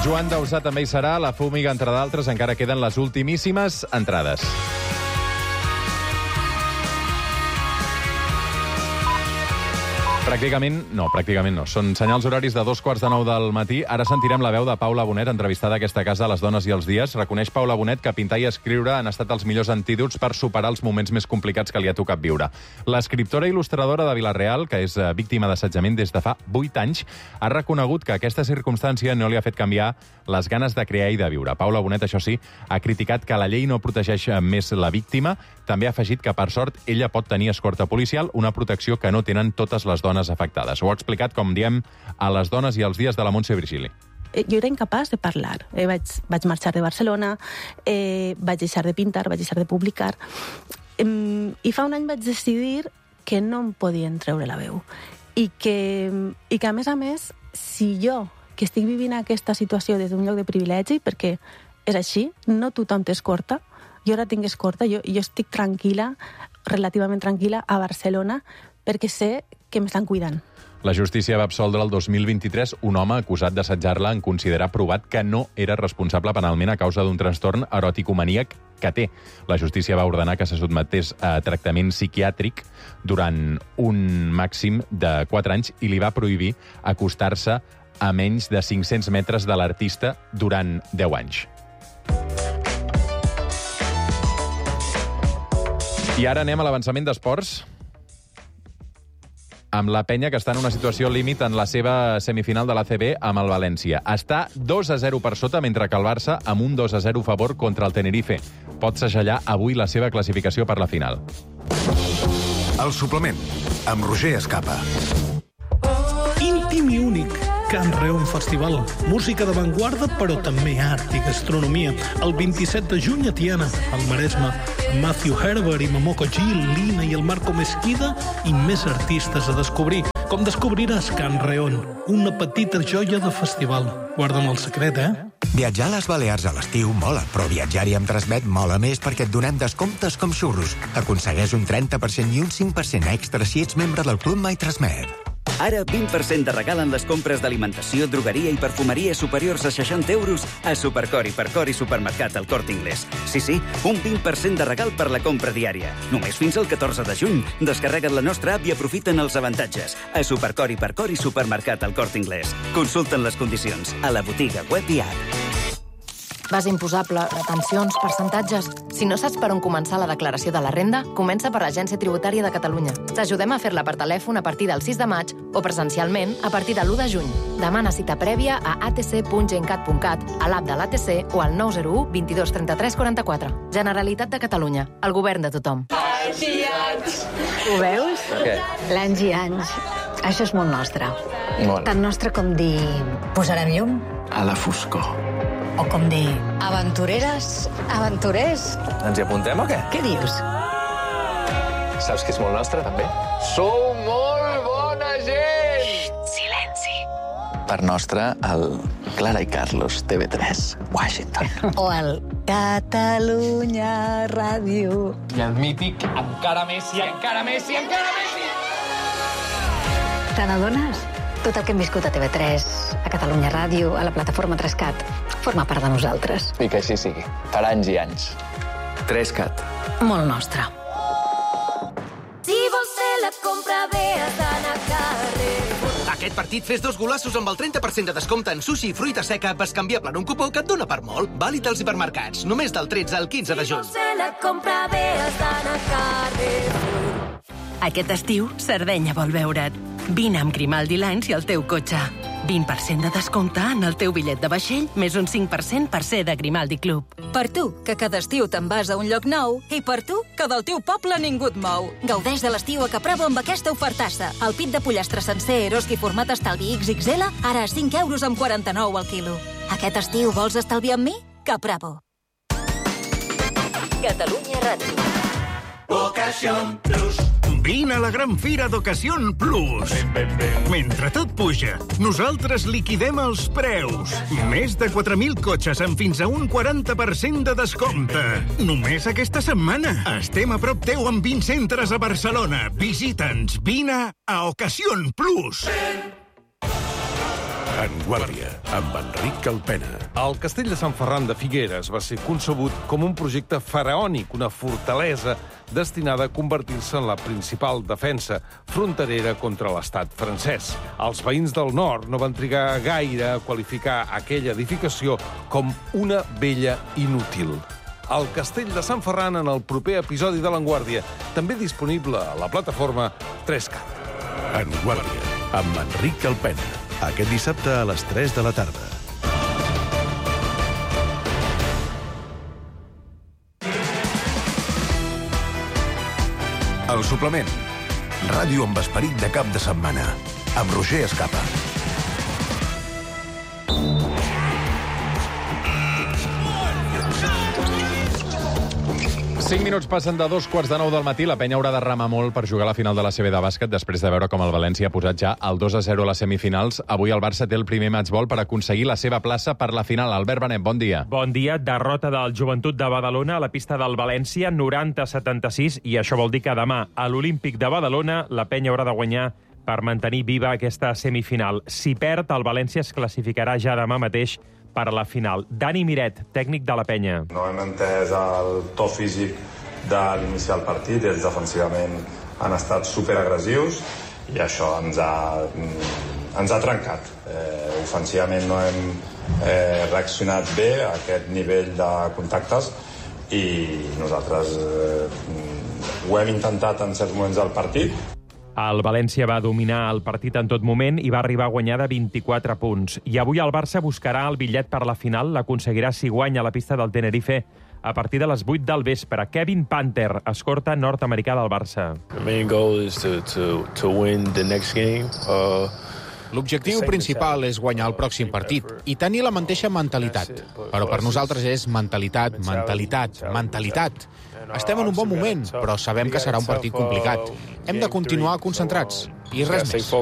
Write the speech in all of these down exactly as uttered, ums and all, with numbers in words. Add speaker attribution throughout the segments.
Speaker 1: Joan Dausà també hi serà, la Fúmiga, entre d'altres. Encara queden les ultimíssimes entrades. Pràcticament, no, pràcticament no. Són senyals horaris de dos quarts de nou del matí. Ara sentirem la veu de Paula Bonet, entrevistada a aquesta casa a Les dones i els dies. Reconeix Paula Bonet que pintar i escriure han estat els millors antídots per superar els moments més complicats que li ha tocat viure. L'escriptora i il·lustradora de Vila-real, que és víctima d'assetjament des de fa vuit anys, ha reconegut que aquesta circumstància no li ha fet canviar les ganes de crear i de viure. Paula Bonet, això sí, ha criticat que la llei no protegeix més la víctima. També ha afegit que, per sort, ella pot tenir escorta policial, una protecció que no tenen totes les dones afectades. Ho ha explicat, com diem, a Les dones i els dies de la Montse Virgili.
Speaker 2: Jo era incapaç de parlar. Eh, vaig, vaig marxar de Barcelona, eh, vaig deixar de pintar, vaig deixar de publicar. Eh, I fa un any vaig decidir que no em podien treure la veu. I que, i que a més a més, si jo, que estic vivint aquesta situació des d'un lloc de privilegi, perquè és així, no tothom t'escorta, jo ara tinc escorta, jo, jo estic tranquil·la, relativament tranquil·la, a Barcelona, perquè sé que m'estan cuidant.
Speaker 1: La justícia va absoldre el dos mil vint-i-tres un home acusat d'assetjar-la en considerar provat que no era responsable penalment a causa d'un trastorn eròtico-maníac que té. La justícia va ordenar que se sotmetés a tractament psiquiàtric durant un màxim de quatre anys i li va prohibir acostar-se a menys de cinc-cents metres de l'artista durant deu anys. I ara anem a l'avançament d'esports, amb la penya, que està en una situació límit en la seva semifinal de l'A C B amb el València. Està dos a zero per sota, mentre que el Barça amb un dos a zero favor contra el Tenerife. Pot segellar avui la seva classificació per la final.
Speaker 3: El suplement, amb Roger Escapa.
Speaker 4: Íntim i únic. Can Reon Festival. Música d'avantguarda, però també art i gastronomia. El vint-i-set de juny a Tiana, al Maresme. Matthew Herbert i Momoko Gil, Lina i el Marco Mesquida i més artistes a descobrir. Com descobriràs Can Reon, una petita joia de festival. Guarda'm el secret, eh?
Speaker 5: Viatjar a les Balears a l'estiu mola, però viatjar-hi amb Transmet mola més perquè et donem descomptes com xurros. Aconsegueix un trenta per cent i un cinc per cent extra si ets membre del Club My Transmet.
Speaker 6: Ara vint per cent de regal en les compres d'alimentació, drogueria i perfumeria superiors a seixanta euros a Supercor, Hipercor i Supermercat El Corte Inglés. Sí, sí, un vint per cent de regal per la compra diària. Només fins al catorze de juny. Descarrega't la nostra app i aprofita'n els avantatges. A Supercor, Hipercor i Supermercat El Corte Inglés. Consulta'n les condicions a la botiga web i app.
Speaker 7: Base imposable, retencions, percentatges... Si no saps per on començar la declaració de la renda, comença per l'Agència Tributària de Catalunya. T'ajudem a fer-la per telèfon a partir del sis de maig o presencialment a partir de l'u de juny. Demana cita prèvia a a t c punt gencat punt cat, a l'app de l'A T C o al nou zero u vint dos trenta tres quaranta quatre. Generalitat de Catalunya, el govern de tothom.
Speaker 8: Anys i anys! Ho veus?
Speaker 1: Què?
Speaker 8: L'anys i anys. Això és molt nostre.
Speaker 1: Molt.
Speaker 8: Tan nostre com dir... Posarem llum?
Speaker 9: A la foscor.
Speaker 8: O com dir... Aventureres, aventurers...
Speaker 9: Ens hi apuntem o què?
Speaker 8: Què dius?
Speaker 9: Saps que és molt nostre, també? Sou molt bona gent!
Speaker 8: Xxt, silenci.
Speaker 9: Per nostre, el Clara i Carlos, T V tres, Washington.
Speaker 8: O el Catalunya Ràdio.
Speaker 9: I el mític Encara Messi, encara Messi, encara Messi!
Speaker 8: Te n'adones? Tot el que hem viscut a T V tres, a Catalunya Ràdio, a la plataforma tres cat, forma part de nosaltres.
Speaker 9: I que així sigui. Per anys i anys. tres cat.
Speaker 8: Molt nostre.
Speaker 10: Si vols fer la compra bé, has d'anar a Carrefour.
Speaker 11: Aquest partit fes dos golassos amb el trenta per cent de descompte en sushi i fruita seca bescanviable en un cupó que et dona per molt. Vàlid als hipermercats. Només del tretze al quinze de juny.
Speaker 10: Si vols fer la compra bé, has d'anar a Carrefour.
Speaker 12: Aquest estiu, Sardenya vol veure't. Vine amb Grimaldi Lines i el teu cotxe. vint per cent de descompte en el teu bitllet de vaixell, més un cinc per cent per ser de Grimaldi Club.
Speaker 13: Per tu, que cada estiu te'n vas a un lloc nou, i per tu, que del teu poble ningú et mou. Gaudeix de l'estiu a Capravo amb aquesta ofertassa. El pit de pollastre sencer Eroski format estalvi X X L, ara a cinc euros amb quaranta-nou al quilo. Aquest estiu vols estalviar amb mi? Capravo.
Speaker 10: Catalunya Ràdio.
Speaker 14: Ocasión Plus. Vine a la gran fira d'Ocasión Plus. Mentre tot puja, nosaltres liquidem els preus. Més de quatre mil cotxes amb fins a un quaranta per cent de descompte. Només aquesta setmana. Estem a prop teu amb vint centres a Barcelona. Visita'ns. Vine a Ocasión Plus.
Speaker 3: En Guàrdia, amb Enric Calpena.
Speaker 15: El castell de Sant Ferran de Figueres va ser concebut com un projecte faraònic, una fortalesa destinada a convertir-se en la principal defensa fronterera contra l'estat francès. Els veïns del nord no van trigar gaire a qualificar aquella edificació com una vella inútil. El castell de Sant Ferran en el proper episodi de l'Enguàrdia, també disponible a la plataforma tres cat.
Speaker 3: En Guàrdia, amb Enric Calpena. Aquest dissabte a les tres de la tarda. El suplement. Ràdio amb esperit de cap de setmana. Amb Roger Escapa.
Speaker 1: Cinc minuts passen de dos quarts de nou del matí. La penya haurà de remar molt per jugar a la final de la C B de bàsquet després de veure com el València ha posat ja el dos a zero a les semifinals. Avui el Barça té el primer matchball per aconseguir la seva plaça per la final. Albert Benet, bon dia.
Speaker 16: Bon dia. Derrota del Joventut de Badalona a la pista del València, noranta a setanta-sis, i això vol dir que demà a l'Olímpic de Badalona la penya haurà de guanyar per mantenir viva aquesta semifinal. Si perd, el València es classificarà ja demà mateix per a la final. Dani Miret, tècnic de la penya.
Speaker 17: No hem entès el to físic de l'iniciar el partit. Ells defensivament han estat superagressius i això ens ha, ens ha trencat. Eh, ofensivament no hem eh, reaccionat bé a aquest nivell de contactes i nosaltres eh, ho hem intentat en certs moments del partit.
Speaker 16: El València va dominar el partit en tot moment i va arribar a guanyar de vint-i-quatre punts. I avui el Barça buscarà el bitllet per la final, l'aconseguirà si guanya a la pista del Tenerife a partir de les vuit del vespre. Kevin Panther, escorta nord-americà del Barça.
Speaker 18: The main goal is to, to, to win the next game. Uh...
Speaker 19: L'objectiu principal és guanyar el pròxim partit i tenir la mateixa mentalitat. Però per nosaltres és mentalitat, mentalitat, mentalitat. Estem en un bon moment, però sabem que serà un partit complicat. Hem de continuar concentrats i res més.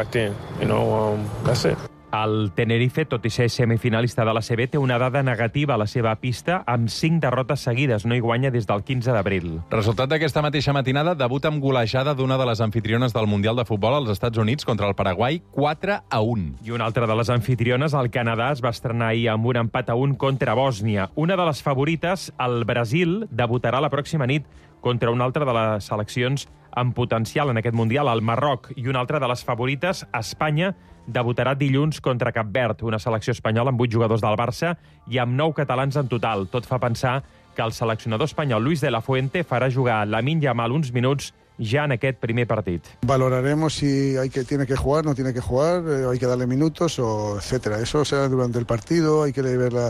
Speaker 16: El Tenerife, tot i ser semifinalista de la C B, té una dada negativa a la seva pista amb cinc derrotes seguides. No hi guanya des del quinze d'abril.
Speaker 1: Resultat d'aquesta mateixa matinada, debut amb golejada d'una de les anfitriones del Mundial de Futbol als Estats Units contra el Paraguai, quatre a un.
Speaker 16: I una altra de les anfitriones, el Canadà, es va estrenar ahir amb un empat a un contra Bòsnia. Una de les favorites, el Brasil, debutarà la pròxima nit contra una altra de les seleccions amb potencial en aquest Mundial, el Marroc. I una altra de les favorites, Espanya, debutarà dilluns contra Cap Verd, una selecció espanyola amb vuit jugadors del Barça i amb nou catalans en total. Tot fa pensar que el seleccionador espanyol Luis de la Fuente farà jugar Lamine Yamal uns minuts ja en aquest primer partit.
Speaker 20: Valoraremos si hay que, tiene que jugar, no tiene que jugar, eh, hay que darle minutos, o etcétera. Eso será durante el partido, hay que ver la,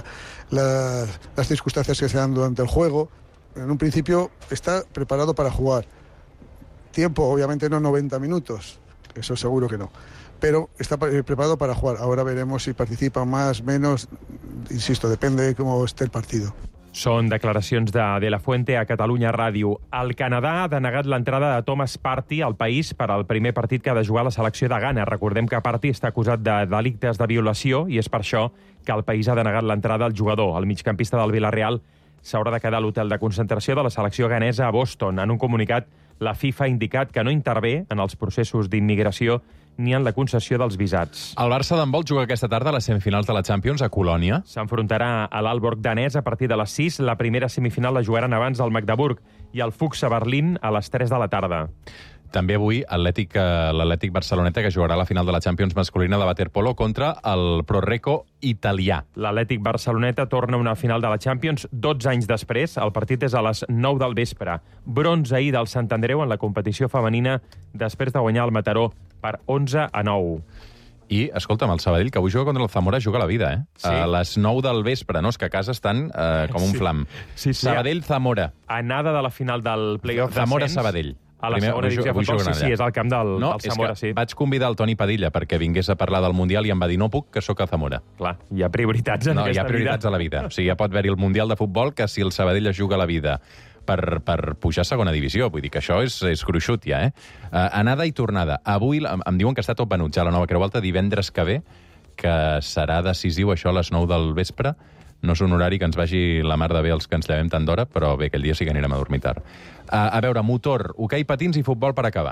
Speaker 20: la, las circunstancias que se dan durante el juego. En un principio está preparado para jugar. Tiempo, obviamente no noventa minutos, eso seguro que no. Pero está preparado para jugar. Ahora veremos si participa más, menos. Insisto, depende de cómo esté el partido.
Speaker 16: Són declaracions de De La Fuente a Catalunya Ràdio. El Canadà ha denegat l'entrada de Thomas Partey al país per al primer partit que ha de jugar a la selecció de Ghana. Recordem que Partey està acusat de delictes de violació i és per això que el país ha denegat l'entrada al jugador. El migcampista del Villarreal s'haurà de quedar a l'hotel de concentració de la selecció ghanesa a Boston. En un comunicat, la FIFA ha indicat que no intervé en els processos d'immigració ni en la concessió dels visats.
Speaker 1: El Barça d'handbol juga aquesta tarda a les semifinals de la Champions a Colònia.
Speaker 16: S'enfrontarà a l'Aalborg danès a partir de les sis. La primera semifinal la jugaran abans al Magdeburg i el Fuchs a Berlín a les tres de la tarda.
Speaker 1: També avui l'Atlètic l'Atlètic Barceloneta, que jugarà a la final de la Champions masculina de waterpolo contra el Proreco italià.
Speaker 16: L'Atlètic Barceloneta torna a una final de la Champions dotze anys després. El partit és a les nou del vespre. Bronze ahir del Sant Andreu en la competició femenina després de guanyar el Mataró per onze a nou.
Speaker 1: I, escolta'm, el Sabadell, que avui juga contra el Zamora, juga la vida, eh?
Speaker 16: Sí.
Speaker 1: A les nou del vespre, no? És que a casa estan eh, com un
Speaker 16: Sí.
Speaker 1: flam.
Speaker 16: Sí, sí.
Speaker 1: Sabadell-Zamora.
Speaker 16: Anada de la final del play-off d'ascens.
Speaker 1: Zamora-Sabadell.
Speaker 16: A la
Speaker 1: Primer,
Speaker 16: segona divisió de
Speaker 1: avui
Speaker 16: futbol,
Speaker 1: juguen
Speaker 16: sí, sí,
Speaker 1: allà.
Speaker 16: és al camp del,
Speaker 1: no,
Speaker 16: del Zamora,
Speaker 1: és que
Speaker 16: sí.
Speaker 1: vaig convidar el Toni Padilla perquè vingués a parlar del Mundial i em va dir no puc, que sóc a Zamora.
Speaker 16: Clar, hi ha prioritats en
Speaker 1: no,
Speaker 16: aquesta
Speaker 1: hi ha prioritats
Speaker 16: vida.
Speaker 1: a la vida. O sigui, ja pot haver-hi el Mundial de Futbol que si el Sabadell es juga la vida per, per pujar a segona divisió. Vull dir que això és, és gruixut ja, eh? Uh, anada i tornada. Avui em, em diuen que està tot venut ja la nova Creu Alta divendres que ve, que serà decisiu això a les nou del vespre. No és un horari que ens vagi la mar de bé els que ens llevem tant d'hora, però bé, aquell dia sí que anirem a dormir tard. Uh, a veure, motor, hoquei patins i futbol per acabar.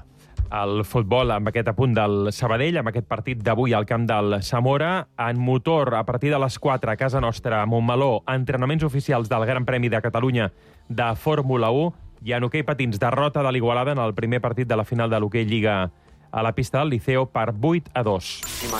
Speaker 16: El futbol amb aquest apunt del Sabadell, amb aquest partit d'avui al camp del Zamora. En motor, a partir de les quatre, a casa nostra, a Montmeló, entrenaments oficials del Gran Premi de Catalunya de Fórmula u. I en hoquei patins, derrota de l'Igualada en el primer partit de la final de l'hoquei Lliga a la pista del Liceo per vuit a dos.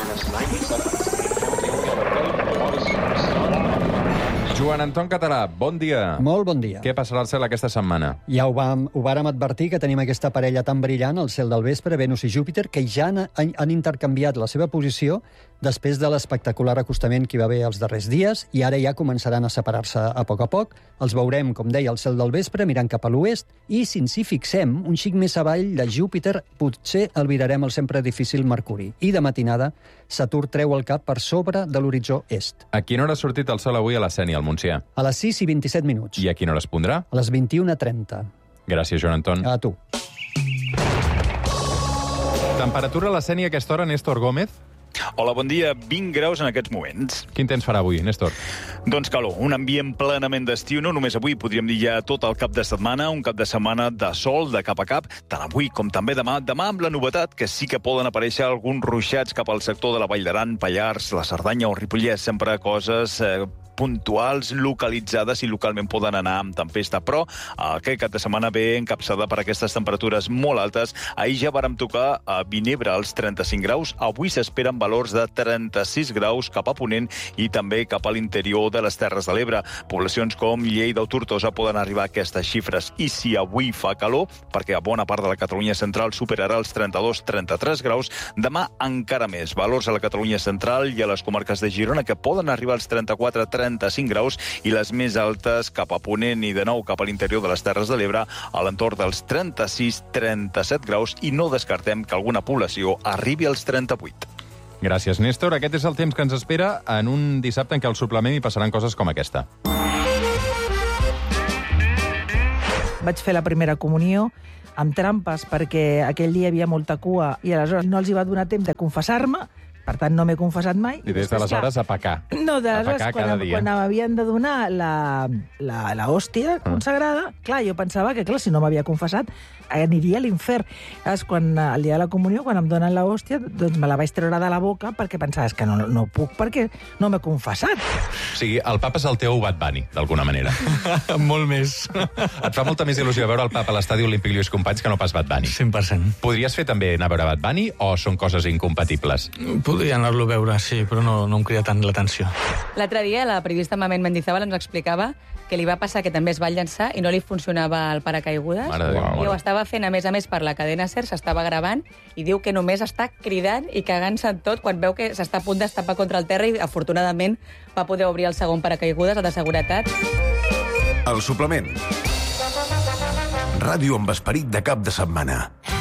Speaker 1: Joan Anton Català, bon dia.
Speaker 21: Molt bon dia.
Speaker 1: Què passarà al cel aquesta setmana?
Speaker 21: Ja ho, vam, ho vàrem advertir, que tenim aquesta parella tan brillant al cel del vespre, Venus i Júpiter, que ja han, han intercanviat la seva posició després de l'espectacular acostament que hi va haver els darrers dies, i ara ja començaran a separar-se a poc a poc. Els veurem, com deia, al cel del vespre, mirant cap a l'oest, i si ens hi fixem, un xic més avall de Júpiter, potser albirarem el sempre difícil Mercuri. I de matinada, Saturn treu el cap per sobre de l'horitzó est.
Speaker 1: A quina hora ha sortit el sol avui a la Sénia, al Montsià?
Speaker 21: A les sis i vint-i-set minuts.
Speaker 1: I a quina hora es pondrà?
Speaker 21: A les vint-i-una trenta.
Speaker 1: Gràcies, Joan Anton.
Speaker 21: A tu.
Speaker 1: Temperatura a la Sénia a aquesta hora, Néstor Gómez?
Speaker 22: Hola, bon dia. vint graus en aquests moments.
Speaker 1: Quin temps farà avui, Néstor?
Speaker 22: Doncs calor, un ambient plenament d'estiu, no només avui, podríem dir ja tot el cap de setmana, un cap de setmana de sol, de cap a cap, tant avui com també demà. Demà amb la novetat que sí que poden aparèixer alguns ruixats cap al sector de la Vall d'Aran, Pallars, la Cerdanya o Ripollès, sempre coses eh, puntuals, localitzades i localment poden anar amb tempesta, però aquest cap de setmana ve encapçada per aquestes temperatures molt altes. Ahir ja vàrem tocar a Vinebre als trenta-cinc graus, avui s'esperen valors de trenta-sis graus cap a Ponent i també cap a l'interior de les Terres de l'Ebre. Poblacions com Lleida o Tortosa poden arribar a aquestes xifres. I si avui fa calor, perquè a bona part de la Catalunya central superarà els trenta-dos trenta-tres graus, demà encara més. Valors a la Catalunya central i a les comarques de Girona que poden arribar als trenta-quatre trenta-cinc graus i les més altes cap a Ponent i de nou cap a l'interior de les Terres de l'Ebre a l'entorn dels trenta-sis trenta-set graus i no descartem que alguna població arribi als trenta-vuit.
Speaker 1: Gràcies, Néstor. Aquest és el temps que ens espera en un dissabte en què al suplement hi passaran coses com aquesta.
Speaker 23: Vaig fer la primera comunió amb trampes perquè aquell dia hi havia molta cua i aleshores no els hi va donar temps de confessar-me. Per tant, no m'he confessat mai.
Speaker 1: I des d'aleshores a pecar.
Speaker 23: No, d'aleshores,
Speaker 1: a pecar cada
Speaker 23: quan,
Speaker 1: dia.
Speaker 23: quan m'havien de donar la, la, la hòstia consagrada, clar, jo pensava que, clar, si no m'havia confessat, aniria a l'infern. Llavors, quan, el dia de la comunió, quan em donen la hòstia, doncs me la vaig treure de la boca perquè pensava que no, no puc perquè no m'he confessat.
Speaker 1: O sigui, el papa és el teu Bad Bunny, d'alguna manera.
Speaker 24: Molt més.
Speaker 1: Et fa molta més il·lusió veure el papa a l'estadi Olímpic Lluís Companys que no pas Bad Bunny.
Speaker 24: cent per cent.
Speaker 1: Podries fer també anar a veure Bad Bunny o són coses incompatibles?
Speaker 24: Podria anar-lo a veure, sí, però no, no em crida tant l'atenció.
Speaker 25: L'altre dia la periodista Mamen Mendizábal ens explicava que li va passar que també es va llançar i no li funcionava el paracaigudes.
Speaker 1: Mare de Déu,
Speaker 25: I ho estava fent, a més a més, per la cadena SER, s'estava gravant i diu que només està cridant i cagant-se en tot quan veu que s'està a punt d'estapar contra el terra i, afortunadament, va poder obrir el segon paracaigudes, el de seguretat.
Speaker 3: El suplement. Ràdio amb esperit de cap de setmana.